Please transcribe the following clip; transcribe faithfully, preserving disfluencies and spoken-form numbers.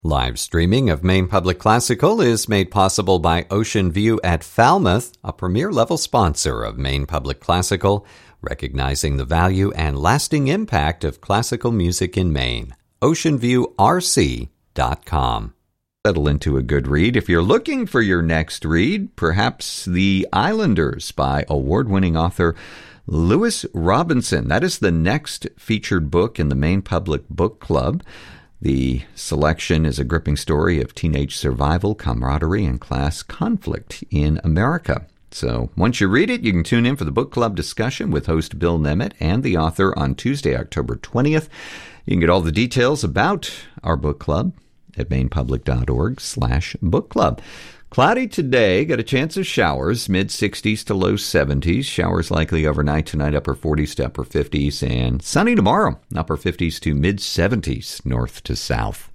Live streaming of Maine Public Classical is made possible by Ocean View at Falmouth, a premier-level sponsor of Maine Public Classical, recognizing the value and lasting impact of classical music in Maine. ocean view r c dot com. Settle into a good read. If you're looking for your next read, perhaps The Islanders by award-winning author Lewis Robinson. That is the next featured book in the Maine Public Book Club. The selection is a gripping story of teenage survival, camaraderie, and class conflict in America. So once you read it, you can tune in for the book club discussion with host Bill Nemeth and the author on Tuesday, October twentieth. You can get all the details about our book club at mainepublic.org slash book club. Cloudy today, got a chance of showers, mid-sixties to low seventies. Showers likely overnight tonight, upper forties to upper fifties. And sunny tomorrow, upper fifties to mid-seventies, north to south.